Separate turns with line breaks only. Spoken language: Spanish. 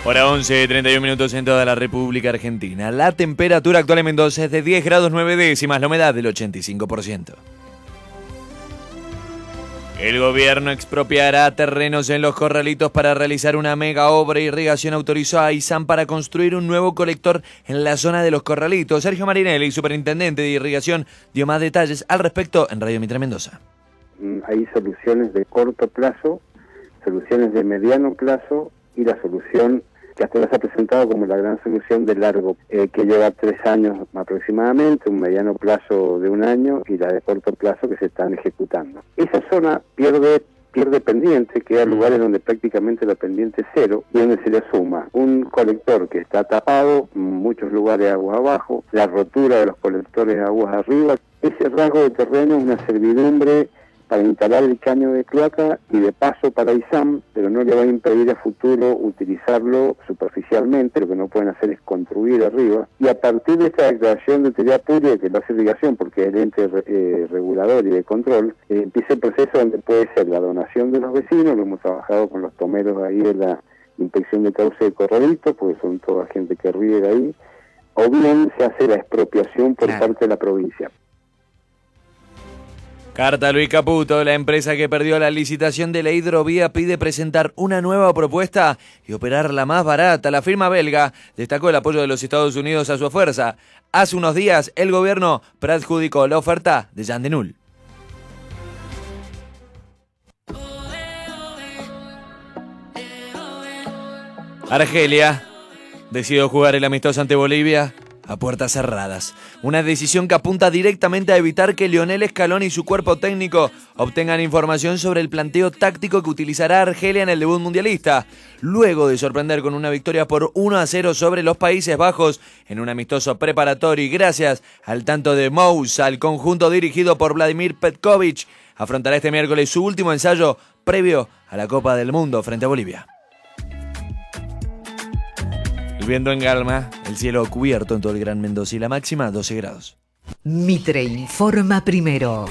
Hora 11, 31 minutos en toda la República Argentina. La temperatura actual en Mendoza es de 10 grados 9 décimas, la humedad del 85%. El gobierno expropiará terrenos en Los Corralitos para realizar una mega obra de irrigación. Autorizó a ISAM para construir un nuevo colector en la zona de Los Corralitos. Sergio Marinelli, superintendente de irrigación, dio más detalles al respecto en Radio Mitre Mendoza.
Hay soluciones de corto plazo, soluciones de mediano plazo y la solución que hasta ahora se ha presentado como la gran solución de largo, que lleva 3 años aproximadamente, un mediano plazo de 1 año y la de corto plazo que se están ejecutando. Esa zona pierde pendiente, queda lugares donde prácticamente la pendiente es cero y donde se le suma un colector que está tapado, muchos lugares agua abajo, la rotura de los colectores de aguas arriba. Ese rasgo de terreno es una servidumbre para instalar el caño de cloaca y de paso para ISAM, pero no le va a impedir a futuro utilizarlo superficialmente. Lo que no pueden hacer es construir arriba, y a partir de esta declaración de utilidad pública que lo hace irrigación porque es el ente regulador y de control, empieza el proceso donde puede ser la donación de los vecinos. Lo hemos trabajado con los tomeros ahí de la inspección de cauce de Corralitos, porque son toda gente que riega ahí, o bien se hace la expropiación por parte de la provincia.
Carta Luis Caputo, la empresa que perdió la licitación de la hidrovía pide presentar una nueva propuesta y operarla más barata. La firma belga destacó el apoyo de los Estados Unidos a su oferta. Hace unos días el gobierno preadjudicó la oferta de Jean Denul. Argelia decidió jugar el amistoso ante Bolivia a puertas cerradas. Una decisión que apunta directamente a evitar que Lionel Scaloni y su cuerpo técnico obtengan información sobre el planteo táctico que utilizará Argelia en el debut mundialista, luego de sorprender con una victoria por 1-0 sobre los Países Bajos en un amistoso preparatorio, y gracias al tanto de Moussa, el conjunto dirigido por Vladimir Petkovic afrontará este miércoles su último ensayo previo a la Copa del Mundo frente a Bolivia. El viento en calma, el cielo cubierto en todo el Gran Mendoza y la máxima 12 grados.
Mitre informa primero.